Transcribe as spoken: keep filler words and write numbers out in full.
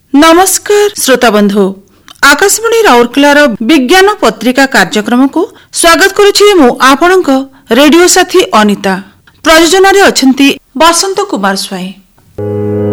नमस्कार श्रोता बंधु, आकाशवाणी राउरकेलार विज्ञान पत्रिका कार्यक्रम को स्वागत करुछि मु आपणक रेडियो साथी अनिता। प्रयोजन रे अछंती बसंत कुमार स्वाई।